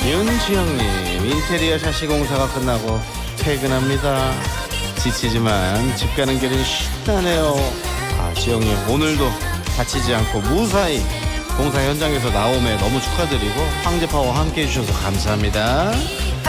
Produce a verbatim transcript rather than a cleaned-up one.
윤지영님, 인테리어 샤시 공사가 끝나고 퇴근합니다. 지치지만 집 가는 길은 신나네요. 아, 지영님 오늘도 다치지 않고 무사히 공사 현장에서 나옴에 너무 축하드리고 황제파워 함께 해주셔서 감사합니다.